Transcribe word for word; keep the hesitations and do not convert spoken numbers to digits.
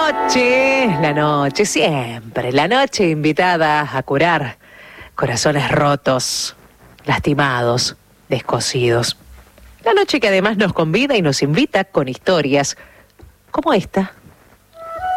noche, la noche, siempre, la noche invitada a curar corazones rotos, lastimados, descosidos. La noche que además nos convida y nos invita con historias como esta.